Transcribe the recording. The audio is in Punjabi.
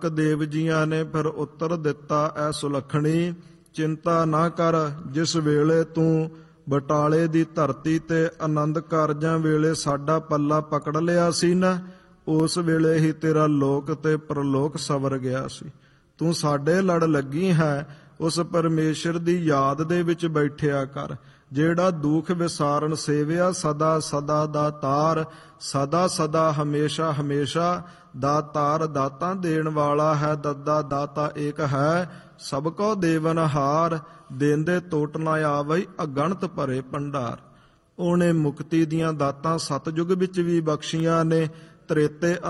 ਦੇਵ ਜੀਆਂ ਨੇ ਫਿਰ ਉੱਤਰ ਦਿੱਤਾ, ਐ ਸੁਲੱਖਣੀ ਚਿੰਤਾ ਨਾ ਕਰ। ਜਿਸ ਵੇਲੇ ਤੂੰ ਬਟਾਲੇ ਦੀ ਧਰਤੀ ਤੇ ਆਨੰਦ ਕਾਰਜਾਂ ਵੇਲੇ ਸਾਡਾ ਪੱਲਾ ਪਕੜ ਲਿਆ ਸੀ ਨਾ, ਉਸ ਵੇਲੇ ਹੀ ਤੇਰਾ ਲੋਕ ਤੇ ਪ੍ਰਲੋਕ ਸਵਰ ਗਿਆ ਸੀ। ਤੂੰ ਸਾਡੇ ਲੜ ਲੱਗੀ ਹੈ, ਉਸ ਪਰਮੇਸ਼ਰ ਦੀ ਯਾਦ ਦੇ ਵਿੱਚ ਬੈਠਿਆ ਕਰ, ਜਿਹੜਾ ਦੁੱਖ ਵਿਸਾਰਨ ਸੇਵਿਆ ਸਦਾ ਸਦਾ ਦਾ ਤਾਰ, ਸਦਾ ਸਦਾ ਹਮੇਸ਼ਾ ਹਮੇਸ਼ਾ ਦਾਤਾਰ। ਦਾਤਾਂ ਦੇਣ ਵਾਲਾ ਹੈ, ਦੱਦਾ ਦਾਤਾ ਏਕ ਹੈ, ਸਭ ਕੋ ਦੇਵਨਹਾਰ। ਦੇਂਦੇ ਟੋਟ ਨਾ ਆਵਈ, ਅਗਣਤ ਭਰੇ ਭੰਡਾਰ। ਉਹਨੇ ਮੁਕਤੀ ਦੀਆਂ ਦਾਤਾਂ ਸਤਯੁਗ ਵਿੱਚ ਵੀ ਬਖਸ਼ੀਆਂ ਨੇ, ਤ੍ਰੇਤੇ